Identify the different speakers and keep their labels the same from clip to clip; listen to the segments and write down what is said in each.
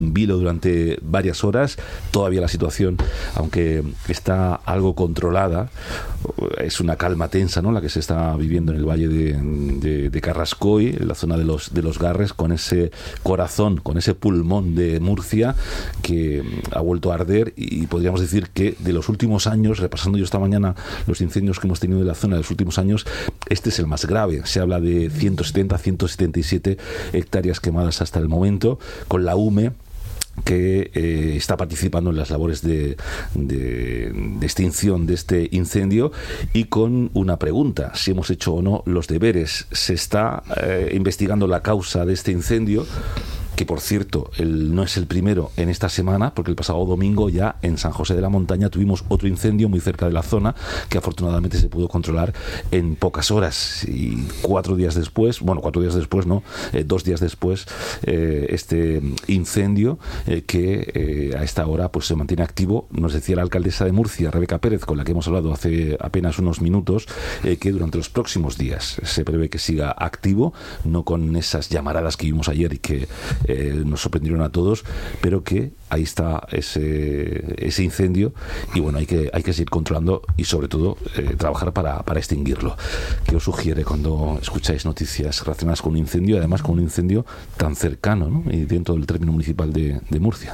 Speaker 1: vilo durante varias horas. Todavía la situación, aunque está algo controlada, es una calma tensa, ¿no?, la que se está viviendo en el valle de Carrascoy, en la zona de los Garres, con ese corazón, con ese pulmón de Murcia que ha vuelto a arder. Y podríamos decir que de los últimos años, repasando yo esta mañana los incendios que hemos tenido en la zona de los últimos años, este es el más grave. Se habla de 177 hectáreas quemadas hasta el momento, con la UME que está participando en las labores de extinción de este incendio, y con una pregunta: si hemos hecho o no los deberes. Se está investigando la causa de este incendio, que por cierto no es el primero en esta semana, porque el pasado domingo ya en San José de la Montaña tuvimos otro incendio muy cerca de la zona, que afortunadamente se pudo controlar en pocas horas, y 2 días después, este incendio que a esta hora pues se mantiene activo. Nos decía la alcaldesa de Murcia, Rebeca Pérez, con la que hemos hablado hace apenas unos minutos, que durante los próximos días se prevé que siga activo, no con esas llamaradas que vimos ayer y que nos sorprendieron a todos, pero que ahí está ese incendio, y bueno, hay que seguir controlando y sobre todo trabajar para extinguirlo. ¿Qué os sugiere cuando escucháis noticias relacionadas con un incendio, además con un incendio tan cercano, ¿no?, y dentro del término municipal de Murcia?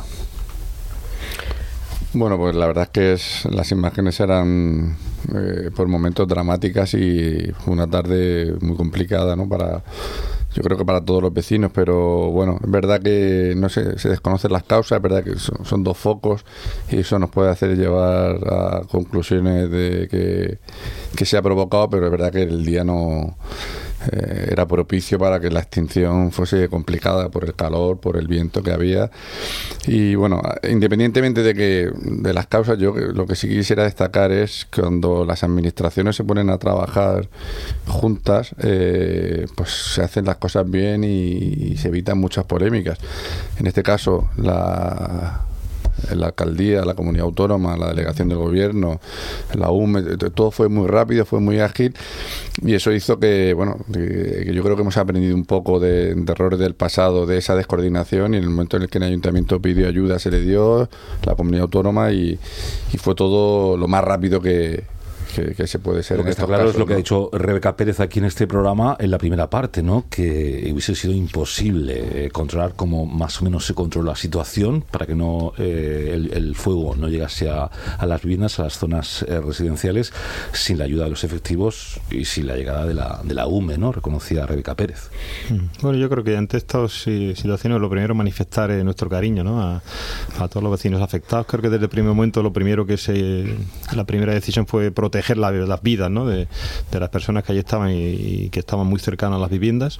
Speaker 2: Bueno, pues la verdad es que las imágenes eran por momentos dramáticas, y fue una tarde muy complicada, ¿no?, yo creo que para todos los vecinos. Pero bueno, es verdad que no sé, se desconocen las causas, es verdad que son 2 focos, y eso nos puede hacer llevar a conclusiones de que se ha provocado, pero es verdad que el día no era propicio para que la extinción fuese complicada por el calor, por el viento que había. Y bueno, independientemente de las causas, yo lo que sí quisiera destacar es que cuando las administraciones se ponen a trabajar juntas, pues se hacen las cosas bien y se evitan muchas polémicas. En este caso, la alcaldía, la comunidad autónoma, la delegación del gobierno, la UME, todo fue muy rápido, fue muy ágil, y eso hizo que, bueno, que yo creo que hemos aprendido un poco de errores del pasado, de esa descoordinación, y en el momento en el que el ayuntamiento pidió ayuda se le dio, la comunidad autónoma, y fue todo lo más rápido que se puede ser.
Speaker 1: Lo que está claro casos, es lo que ha dicho Rebeca Pérez aquí en este programa en la primera parte, ¿no?, que hubiese sido imposible controlar como más o menos se controló la situación para que no el fuego no llegase a las viviendas, a las zonas residenciales, sin la ayuda de los efectivos y sin la llegada de la UME, ¿no?, reconocía Rebeca Pérez.
Speaker 3: Bueno, yo creo que ante estas situaciones lo primero es manifestar nuestro cariño, ¿no?, a todos los vecinos afectados. Creo que desde el primer momento la primera decisión fue proteger las vidas, ¿no?, de las personas que allí estaban y que estaban muy cercanas a las viviendas,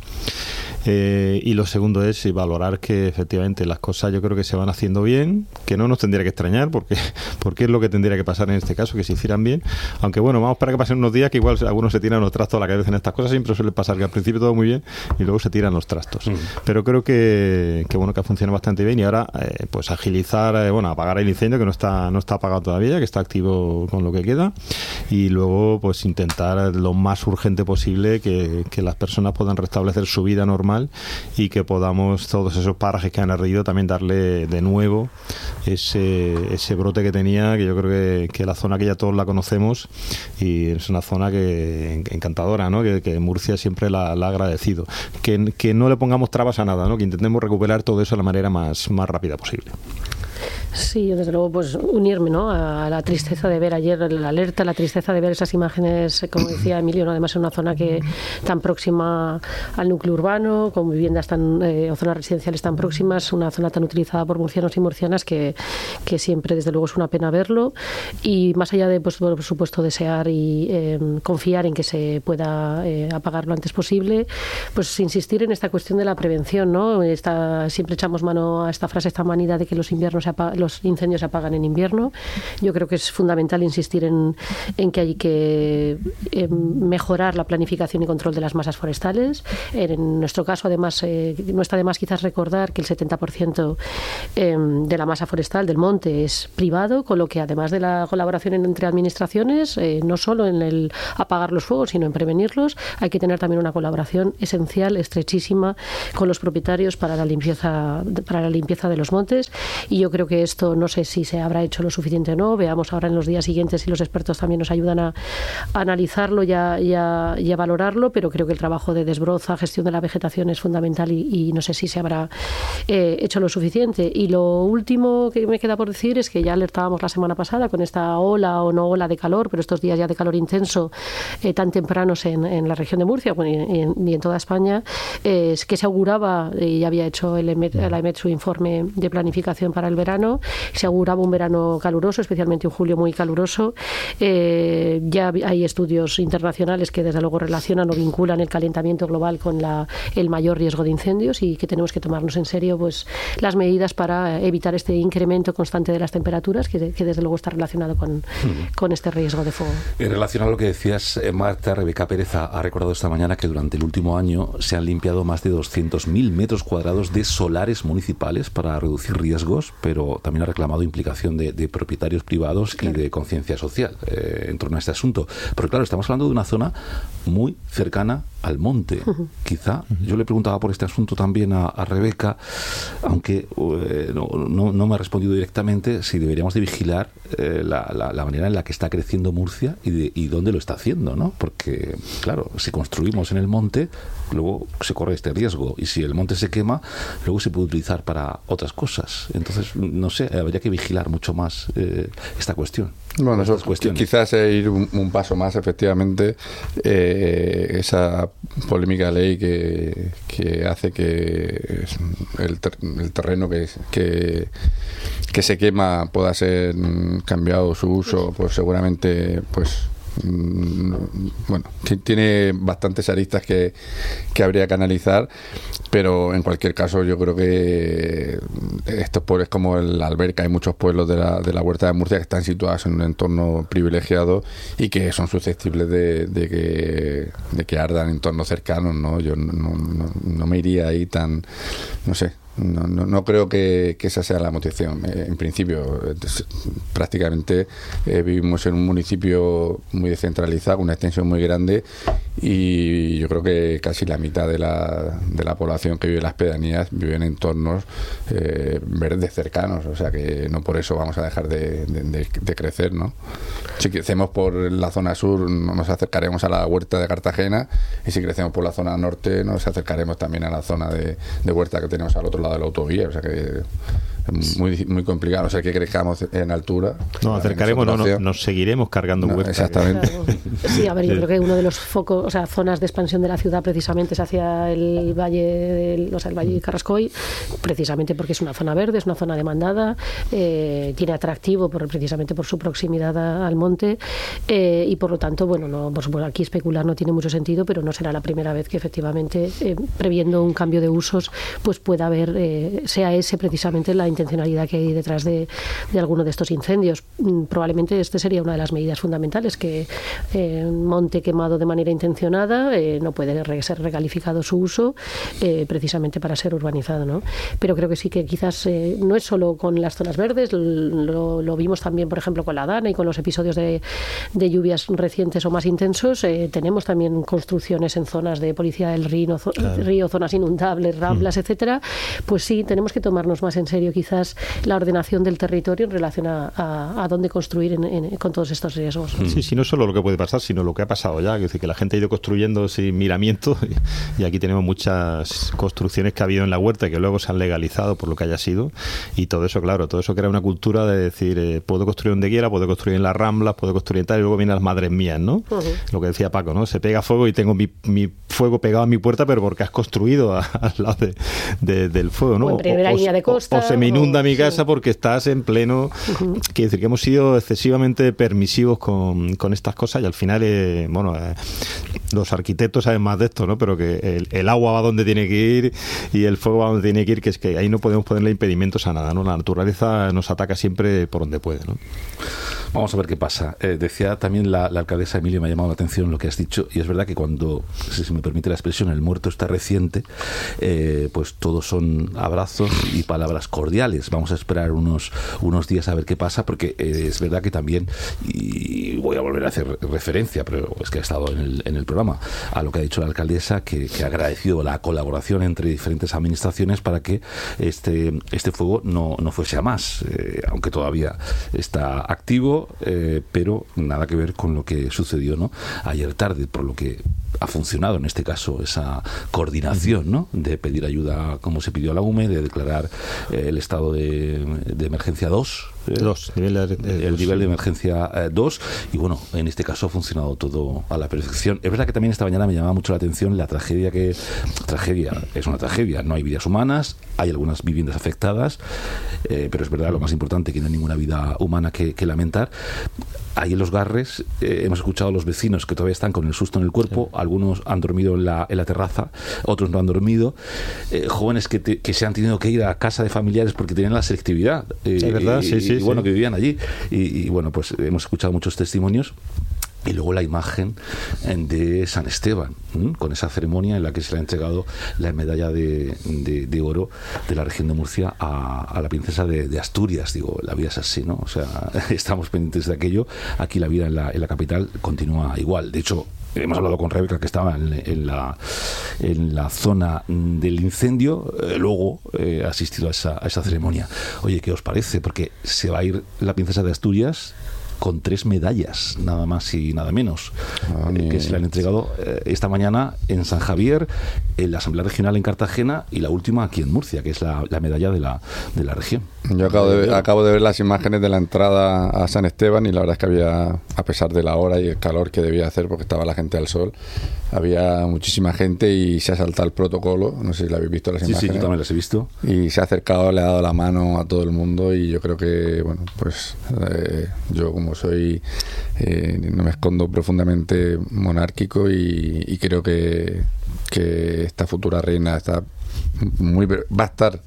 Speaker 3: y lo segundo es valorar que efectivamente las cosas yo creo que se van haciendo bien, que no nos tendría que extrañar porque es lo que tendría que pasar en este caso, que se hicieran bien, aunque bueno, vamos para que pasen unos días que igual algunos se tiran los trastos a la cabeza en estas cosas. Siempre suele pasar que al principio todo muy bien y luego se tiran los trastos, pero creo que bueno, que ha funcionado bastante bien, y ahora pues agilizar, apagar el incendio, que no está apagado todavía, que está activo con lo que queda, y luego pues intentar lo más urgente posible que las personas puedan restablecer su vida normal, y que podamos, todos esos parajes que han ardido, también darle de nuevo ese brote que tenía, que yo creo que la zona que ya todos la conocemos, y es una zona encantadora, ¿no?, que Murcia siempre la ha agradecido. Que no le pongamos trabas a nada, ¿no?, que intentemos recuperar todo eso de la manera más rápida posible.
Speaker 4: Sí, desde luego, pues unirme, ¿no?, a la tristeza de ver ayer la alerta, la tristeza de ver esas imágenes, como decía Emilio, ¿no?, además en una zona tan próxima al núcleo urbano, con viviendas o zonas residenciales tan próximas, una zona tan utilizada por murcianos y murcianas que siempre, desde luego, es una pena verlo. Y más allá de, pues, por supuesto, desear y confiar en que se pueda apagar lo antes posible, pues insistir en esta cuestión de la prevención, ¿no? Siempre echamos mano a esta frase, esta manida de que los los incendios se apagan en invierno. Yo creo que es fundamental insistir en que hay que mejorar la planificación y control de las masas forestales. En nuestro caso, además, no está de más quizás recordar que el 70% de la masa forestal del monte es privado, con lo que además de la colaboración entre administraciones, no solo en el apagar los fuegos, sino en prevenirlos, hay que tener también una colaboración esencial, estrechísima, con los propietarios para la limpieza de los montes. Y yo creo que esto, no sé si se habrá hecho lo suficiente o no, veamos ahora en los días siguientes si los expertos también nos ayudan a analizarlo y a valorarlo, pero creo que el trabajo de desbroza, gestión de la vegetación es fundamental y no sé si se habrá hecho lo suficiente. Y lo último que me queda por decir es que ya alertábamos la semana pasada con esta ola o no ola de calor, pero estos días ya de calor intenso tan tempranos en la región de Murcia y en toda España, es que se auguraba, y había hecho la EMET su informe de planificación para el verano, se auguraba un verano caluroso, especialmente un julio muy caluroso. Ya hay estudios internacionales que desde luego relacionan o vinculan el calentamiento global con el mayor riesgo de incendios y que tenemos que tomarnos en serio pues las medidas para evitar este incremento constante de las temperaturas que desde luego está relacionado con este riesgo de fuego.
Speaker 1: En relación a lo que decías, Marta, Rebeca Pérez ha recordado esta mañana que durante el último año se han limpiado más de 200.000 metros cuadrados de solares municipales para reducir riesgos, pero también ha reclamado implicación de propietarios privados y de conciencia social en torno a este asunto. Pero claro, estamos hablando de una zona muy cercana al monte. Quizá, yo le preguntaba por este asunto también a Rebeca, aunque no me ha respondido directamente, si deberíamos de vigilar la manera en la que está creciendo Murcia y dónde lo está haciendo, ¿no? Porque, claro, si construimos en el monte, luego se corre este riesgo, y si el monte se quema, luego se puede utilizar para otras cosas. Entonces, no sé, habría que vigilar mucho más esta cuestión.
Speaker 2: Bueno, eso quizás ir un paso más, efectivamente, esa polémica ley que hace que el terreno que se quema pueda ser cambiado su uso, pues seguramente bueno, tiene bastantes aristas que habría que analizar, pero en cualquier caso yo creo que estos pueblos como el Alberca, hay muchos pueblos de la Huerta de Murcia que están situados en un entorno privilegiado y que son susceptibles de que ardan en entornos cercanos, ¿no? Yo no me iría ahí tan, no sé. No creo que esa sea la motivación. En principio, prácticamente vivimos en un municipio muy descentralizado, con una extensión muy grande, y yo creo que casi la mitad de la población que vive en las pedanías vive en entornos verdes cercanos, o sea que no por eso vamos a dejar de crecer, ¿no? Si crecemos por la zona sur nos acercaremos a la Huerta de Cartagena, y si crecemos por la zona norte nos acercaremos también a la zona de huerta que tenemos al otro lado de la autovía, o sea que es muy complicado, o sea que crezcamos en altura.
Speaker 3: Nos acercaremos, nos seguiremos cargando huertas.
Speaker 2: Exactamente.
Speaker 4: Sí, a ver, yo creo que uno de los focos, o sea, zonas de expansión de la ciudad precisamente es hacia el valle, el valle de Carrascoy, precisamente porque es una zona verde, es una zona demandada, tiene atractivo precisamente por su proximidad al monte, y por lo tanto, bueno, por supuesto aquí especular no tiene mucho sentido, pero no será la primera vez que efectivamente, previendo un cambio de usos, pues pueda haber, sea ese precisamente la intencionalidad que hay detrás de alguno de estos incendios. Probablemente este sería una de las medidas fundamentales, que monte quemado de manera intencionada no puede ser recalificado su uso precisamente para ser urbanizado, ¿no? Pero creo que sí que quizás no es solo con las zonas verdes, lo vimos también por ejemplo con la Dana y con los episodios de lluvias recientes o más intensos. Tenemos también construcciones en zonas de policía del río, zonas inundables, ramblas, etcétera. Pues sí, tenemos que tomarnos más en serio quizás la ordenación del territorio en relación a dónde construir con todos estos riesgos.
Speaker 3: Sí, no solo lo que puede pasar, sino lo que ha pasado ya, es decir, que la gente ha ido construyendo sin miramiento, y aquí tenemos muchas construcciones que ha habido en la huerta y que luego se han legalizado por lo que haya sido, y todo eso, claro, todo eso crea una cultura de decir, puedo construir donde quiera, puedo construir en las ramblas, puedo construir en tal, y luego vienen las madres mías, ¿no? Lo que decía Paco, ¿no? Se pega fuego y tengo mi fuego pegado a mi puerta, pero porque has construido al lado del fuego, ¿no?
Speaker 4: O en primera línea de costa.
Speaker 3: O se me me inunda mi casa porque estás en pleno... Quiere decir que hemos sido excesivamente permisivos con estas cosas y al final, los arquitectos saben más de esto, ¿no? Pero que el agua va donde tiene que ir y el fuego va donde tiene que ir, que es que ahí no podemos ponerle impedimentos a nada, ¿no? La naturaleza nos ataca siempre por donde puede, ¿no?
Speaker 1: Vamos a ver qué pasa. Decía también la alcaldesa Emilia, me ha llamado la atención lo que has dicho, y es verdad que cuando, si me permite la expresión, el muerto está reciente, pues todos son abrazos y palabras cordiales. Vamos a esperar unos días a ver qué pasa, porque es verdad que también, y voy a volver a hacer referencia, pero es que ha estado en el programa, a lo que ha dicho la alcaldesa, que ha agradecido la colaboración entre diferentes administraciones para que este fuego no fuese a más, aunque todavía está activo, pero nada que ver con lo que sucedió, ¿no?, ayer tarde, por lo que ha funcionado en este caso esa coordinación, ¿no?, de pedir ayuda como se pidió a la UME, de declarar el estado de emergencia 2, el nivel de emergencia 2, y bueno, en este caso ha funcionado todo a la perfección. Es verdad que también esta mañana me llamaba mucho la atención la tragedia es una tragedia, no hay vidas humanas, hay algunas viviendas afectadas, pero es verdad, lo más importante, que no hay ninguna vida humana que lamentar. Ahí en Los Garres hemos escuchado a los vecinos que todavía están con el susto en el cuerpo. Algunos han dormido en la terraza, otros no han dormido. Jóvenes que se han tenido que ir a casa de familiares porque tenían la selectividad.
Speaker 3: Es verdad, sí.
Speaker 1: Bueno, que vivían allí. Y bueno, pues hemos escuchado muchos testimonios. Y luego la imagen de San Esteban, con esa ceremonia en la que se le ha entregado la medalla de oro de la región de Murcia a la princesa de Asturias. Digo, la vida es así, ¿no? O sea, estamos pendientes de aquello. Aquí la vida en la capital continúa igual. De hecho, hemos hablado con Rebeca, que estaba en la zona del incendio, luego ha asistido a esa ceremonia. Oye, ¿qué os parece? Porque se va a ir la princesa de Asturias con 3 medallas, nada más y nada menos, que se le han entregado esta mañana en San Javier, en la Asamblea Regional en Cartagena, y la última aquí en Murcia, que es la medalla de la región.
Speaker 2: Yo acabo de ver las imágenes de la entrada a San Esteban, y la verdad es que había, a pesar de la hora y el calor que debía hacer, porque estaba la gente al sol, había muchísima gente y se ha saltado el protocolo. No sé si la habéis visto las imágenes.
Speaker 1: Sí, yo también las he visto.
Speaker 2: Y se ha acercado, le ha dado la mano a todo el mundo, y yo creo que, bueno, pues yo, como soy, no me escondo, profundamente monárquico, y creo que esta futura reina va a estar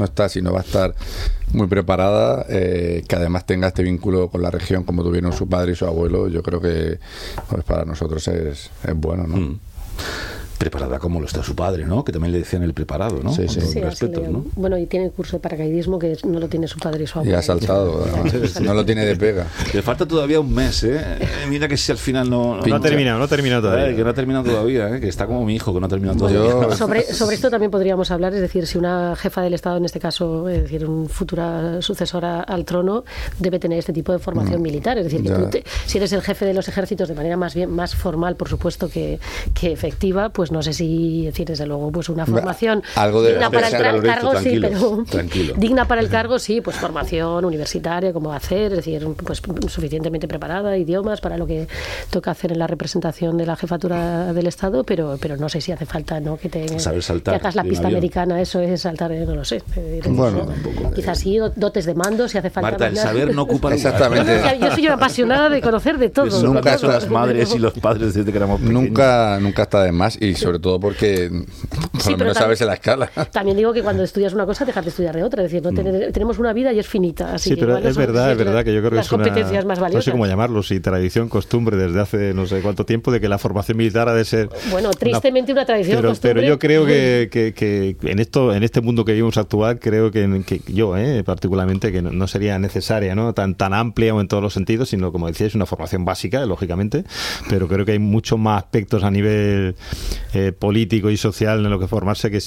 Speaker 2: muy preparada, que además tenga este vínculo con la región como tuvieron su padre y su abuelo. Yo creo que, pues, para nosotros es bueno, ¿no?
Speaker 1: Preparada como lo está su padre, ¿no? Que también le decían el preparado, ¿no?
Speaker 2: Sí.
Speaker 1: Con respeto, ¿no?
Speaker 4: Bueno, y tiene el curso de paracaidismo que no lo tiene su padre y su abuelo.
Speaker 2: Y ha saltado, no lo tiene de pega.
Speaker 1: Le falta todavía un mes, ¿eh? Mira que si al final no
Speaker 3: ha terminado todavía.
Speaker 1: Que no ha terminado todavía, ¿eh? Que está como mi hijo, que no ha terminado todavía.
Speaker 4: Sobre esto también podríamos hablar, es decir, si una jefa del Estado, en este caso, es decir, una futura sucesora al trono, debe tener este tipo de formación militar. Es decir, que tú si eres el jefe de los ejércitos de manera más formal, por supuesto, que efectiva, pues no sé si, es decir, desde luego, pues una formación digna para el cargo, sí, pero digna para el cargo, sí, pues formación universitaria, cómo hacer, es decir, pues suficientemente preparada, idiomas para lo que toca hacer en la representación de la jefatura del Estado, pero no sé si hace falta, ¿no?, que hagas la pista americana, eso es saltar, no lo sé.
Speaker 2: Bueno,
Speaker 4: quizás sí, dotes de mando, si hace falta.
Speaker 1: Marta, el saber no ocupa.
Speaker 2: Exactamente.
Speaker 4: Yo soy una apasionada de conocer de todo.
Speaker 1: Pues nunca son las madres y los padres desde que éramos pequeños.
Speaker 2: Nunca está de más, y sobre todo porque por lo menos sabes en la escala.
Speaker 4: También digo que cuando estudias una cosa dejas de estudiar de otra, es decir, tenemos una vida y es finita, así
Speaker 3: sí,
Speaker 4: que
Speaker 3: pero es verdad que yo creo que
Speaker 4: las
Speaker 3: es una
Speaker 4: competencias más valiosas.
Speaker 3: No sé cómo llamarlo, si tradición, costumbre desde hace no sé cuánto tiempo, de que la formación militar ha de ser
Speaker 4: tristemente una tradición, costumbre.
Speaker 3: Pero yo creo que en este mundo que vivimos actual, creo que yo particularmente, que no sería necesaria, ¿no?, tan amplia o en todos los sentidos, sino, como decíais, una formación básica, lógicamente, pero creo que hay muchos más aspectos a nivel político y social en lo que formarse que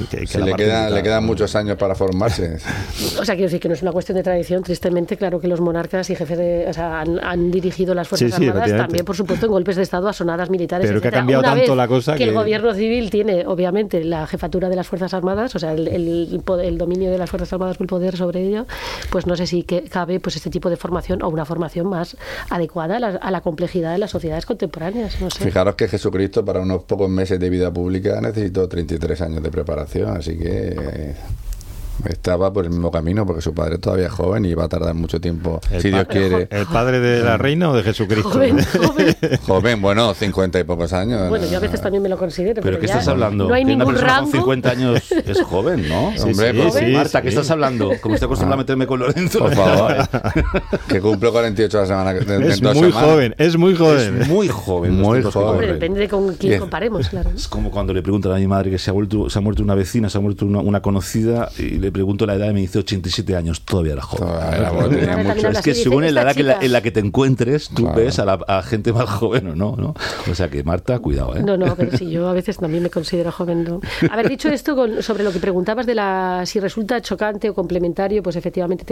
Speaker 2: le quedan muchos años para formarse.
Speaker 4: O sea, quiero decir que no es una cuestión de tradición. Tristemente, claro que los monarcas y jefes han dirigido las Fuerzas Armadas también, por supuesto, en golpes de Estado, asonadas militares,
Speaker 3: pero
Speaker 4: etcétera.
Speaker 3: Que ha cambiado tanto la cosa
Speaker 4: que el gobierno civil tiene, obviamente, la jefatura de las Fuerzas Armadas, o sea, el dominio de las Fuerzas Armadas, el poder sobre ello, pues no sé si cabe pues este tipo de formación o una formación más adecuada a la complejidad de las sociedades contemporáneas. No sé.
Speaker 2: Fijaros que Jesucristo, para unos pocos meses de vida pública, necesitó 33 años de preparación, así que estaba por el mismo camino, porque su padre todavía es joven y va a tardar mucho tiempo, si Dios quiere.
Speaker 3: ¿El padre de la reina o de Jesucristo?
Speaker 2: Joven, bueno, 50 y pocos años.
Speaker 4: Bueno, yo a veces también me lo considero.
Speaker 1: ¿Pero qué estás hablando?
Speaker 4: No hay
Speaker 1: que
Speaker 4: ningún
Speaker 1: una persona
Speaker 4: rango.
Speaker 1: con 50 años es joven, ¿no?
Speaker 2: Sí, hombre,
Speaker 3: sí,
Speaker 2: pues,
Speaker 3: sí,
Speaker 1: Marta, ¿qué
Speaker 3: sí.
Speaker 1: estás hablando? Como estoy acostumbrado a meterme con Lorenzo.
Speaker 2: por favor, que cumplo 48 a la semana.
Speaker 3: Es muy joven, es muy joven.
Speaker 1: Es muy joven.
Speaker 2: Muy
Speaker 1: los tiempos que
Speaker 2: joven.
Speaker 4: Hombre,
Speaker 1: corren.
Speaker 4: depende de con quién
Speaker 2: Bien.
Speaker 4: comparemos, claro.
Speaker 1: Es como cuando le preguntan a mi madre que se ha muerto una vecina, se ha muerto una conocida, y le pregunto la edad y me dice 87 años, todavía era joven.
Speaker 2: Tenía
Speaker 4: También
Speaker 2: mucho.
Speaker 4: habla
Speaker 1: Es que
Speaker 4: así,
Speaker 1: según
Speaker 4: dice,
Speaker 1: en la edad
Speaker 4: "Esta chica".
Speaker 1: en la que te encuentres, tú
Speaker 2: Claro.
Speaker 1: ves a gente más joven o no. O sea que, Marta, cuidado, ¿eh?
Speaker 4: No, pero sí, yo a veces también me considero joven. ¿No? Haber dicho esto sobre lo que preguntabas de si resulta chocante o complementario, pues efectivamente